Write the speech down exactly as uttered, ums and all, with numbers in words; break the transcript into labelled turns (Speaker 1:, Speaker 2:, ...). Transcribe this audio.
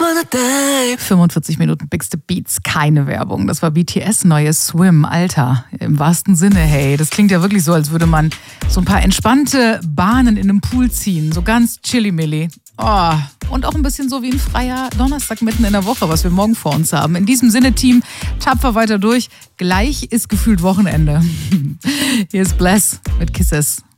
Speaker 1: fünfundvierzig Minuten Bigste Beats, keine Werbung. Das war B T S neues Swim, Alter, im wahrsten Sinne, hey. Das klingt ja wirklich so, als würde man so ein paar entspannte Bahnen in einem Pool ziehen. So ganz chilly-milli. Oh, und auch ein bisschen so wie ein freier Donnerstag mitten in der Woche, was wir morgen vor uns haben. In diesem Sinne, Team, tapfer weiter durch. Gleich ist gefühlt Wochenende. Hier ist Bless mit Kisses.